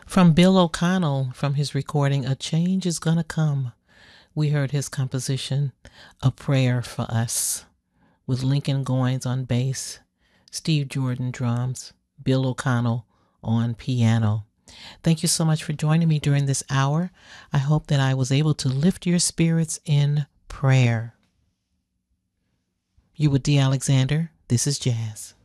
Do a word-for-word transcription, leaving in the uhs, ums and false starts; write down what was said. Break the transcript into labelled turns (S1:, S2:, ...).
S1: From Bill O'Connell, from his recording, A Change Is Gonna Come, we heard his composition, A Prayer for Us, with Lincoln Goines on bass, Steve Jordan drums, Bill O'Connell on piano. Thank you so much for joining me during this hour. I hope that I was able to lift your spirits in prayer. You with D. Alexander. This is Jazz.